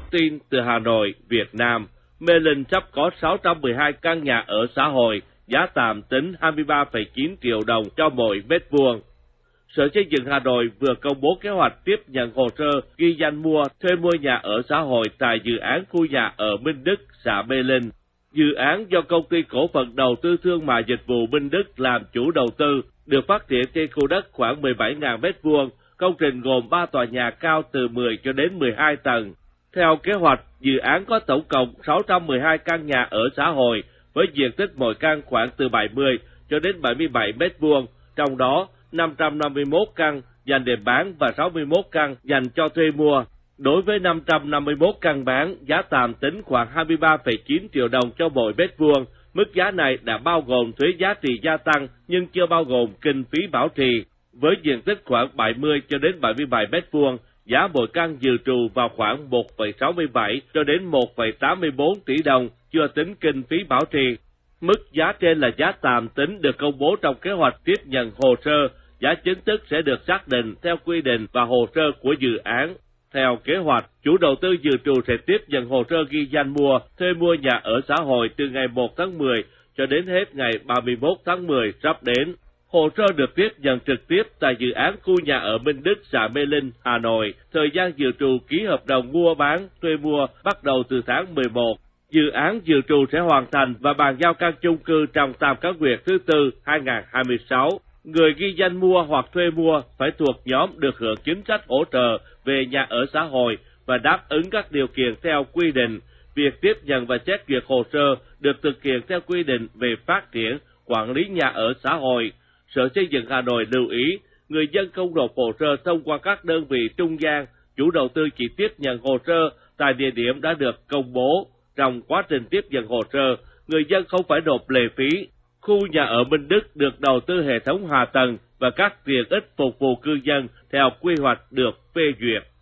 Tin từ Hà Nội, Việt Nam, Mê Linh sắp có 612 căn nhà ở xã hội, giá tạm tính 23,9 triệu đồng cho mỗi mét vuông. Sở Xây dựng Hà Nội vừa công bố kế hoạch tiếp nhận hồ sơ ghi danh thuê mua nhà ở xã hội tại dự án khu nhà ở Minh Đức, xã Mê Linh. Dự án do Công ty Cổ phần Đầu tư Thương mại Dịch vụ Minh Đức làm chủ đầu tư, được phát triển trên khu đất khoảng 17.000 m², công trình gồm 3 tòa nhà cao từ 10 cho đến 12 tầng. Theo kế hoạch, dự án có tổng cộng 612 căn nhà ở xã hội, với diện tích mỗi căn khoảng từ 70 cho đến 77 m², trong đó 551 căn dành để bán và 61 căn dành cho thuê mua. Đối với 551 căn bán, giá tạm tính khoảng 23,9 triệu đồng cho mỗi mét vuông. Mức giá này đã bao gồm thuế giá trị gia tăng nhưng chưa bao gồm kinh phí bảo trì. Với diện tích khoảng 70 cho đến 77 m², giá mỗi căn dự trù vào khoảng 1,67 cho đến 1,84 tỷ đồng, chưa tính kinh phí bảo trì. Mức giá trên là giá tạm tính được công bố trong kế hoạch tiếp nhận hồ sơ, giá chính thức sẽ được xác định theo quy định và hồ sơ của dự án. Theo kế hoạch, chủ đầu tư dự trù sẽ tiếp nhận hồ sơ ghi danh thuê mua nhà ở xã hội từ ngày 1 tháng 10 cho đến hết ngày 31 tháng 10 sắp đến. Hồ sơ được tiếp nhận trực tiếp tại dự án khu nhà ở Minh Đức, xã Mê Linh, Hà Nội. Thời gian dự trù ký hợp đồng mua bán, thuê mua bắt đầu từ tháng 11. Dự án dự trù sẽ hoàn thành và bàn giao căn chung cư trong tam cá nguyệt thứ tư 2026. Người ghi danh mua hoặc thuê mua phải thuộc nhóm được hưởng chính sách hỗ trợ về nhà ở xã hội và đáp ứng các điều kiện theo quy định. Việc tiếp nhận và xét duyệt hồ sơ được thực hiện theo quy định về phát triển, quản lý nhà ở xã hội. Sở Xây dựng Hà Nội lưu ý, người dân không nộp hồ sơ thông qua các đơn vị trung gian, chủ đầu tư chỉ tiếp nhận hồ sơ tại địa điểm đã được công bố. Trong quá trình tiếp nhận hồ sơ, người dân không phải nộp lệ phí. Khu nhà ở Minh Đức được đầu tư hệ thống hạ tầng và các tiện ích phục vụ cư dân theo quy hoạch được phê duyệt.